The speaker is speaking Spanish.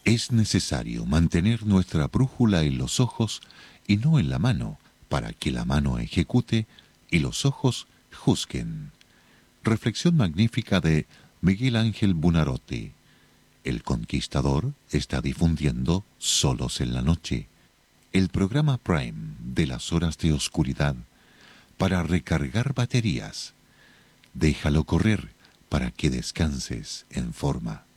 Es necesario mantener nuestra brújula en los ojos y no en la mano, para que la mano ejecute y los ojos juzguen. Reflexión magnífica de Miguel Ángel Buonarroti. El Conquistador está difundiendo Solos en la Noche, el programa Prime de las horas de oscuridad para recargar baterías. Déjalo correr para que descanses en forma.